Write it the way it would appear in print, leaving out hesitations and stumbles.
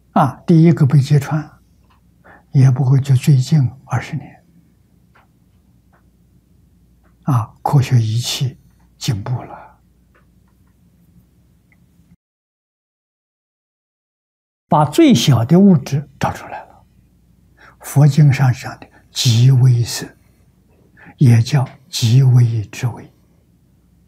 第一个被揭穿，也不过就最近20年，科学仪器进步了，把最小的物质找出来了。佛经上讲的极微色，也叫极微之微。